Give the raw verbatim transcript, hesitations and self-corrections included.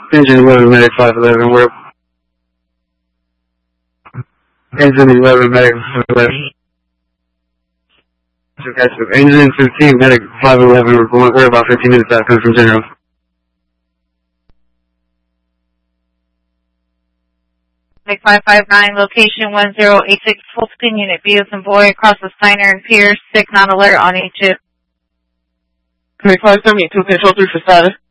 Engine eleven, medic five eleven, we're... Engine eleven, medic five eleven. Okay, so engine fifteen, medic five eleven, we're, going, we're about fifteen minutes out, coming from General. Medic five five nine, location one zero eight six, Fulton, Unit B as in boy, across the Steiner and Pierce, sick, non-alert on each chip. Medic five seventy-two, control three for status.